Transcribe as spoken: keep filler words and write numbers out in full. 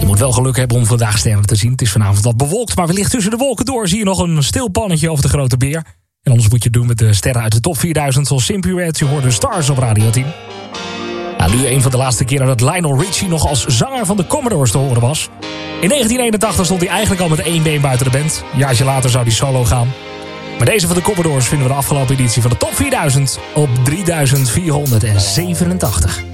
Je moet wel geluk hebben om vandaag sterren te zien. Het is vanavond wat bewolkt, maar wellicht tussen de wolken door zie je nog een stil pannetje over de grote beer. En anders moet je het doen met de sterren uit de top vierduizend, zoals Simply Red. Je hoorde Stars op Radio tien. Nou, nu een van de laatste keren dat Lionel Richie nog als zanger van de Commodores te horen was. In negentien eenentachtig stond hij eigenlijk al met één been buiten de band. Een jaartje later zou hij solo gaan. Maar deze van de Commodores vinden we de afgelopen editie van de top vierduizend op drieduizend vierhonderdzevenentachtig.